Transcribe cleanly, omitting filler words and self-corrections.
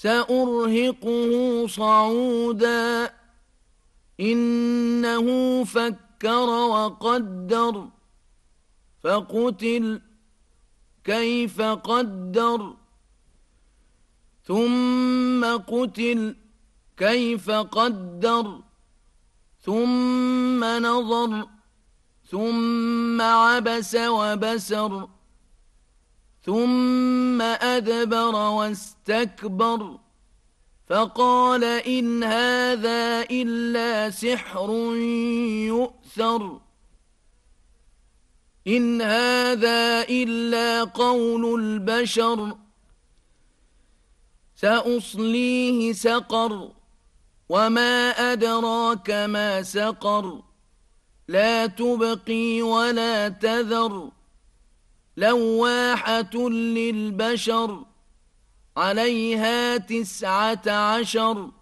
سأرهقه صعودا إنه فكر وقدر فقتل كيف قدر ثم قتل كيف قدر ثم نظر ثم عبس وبسر ثم أدبر واستكبر فقال إن هذا إلا سحر يؤثر إن هذا إلا قول البشر سأصليه سقر وما أدراك ما سقر لا تبقي ولا تذر لواحة للبشر عليها 19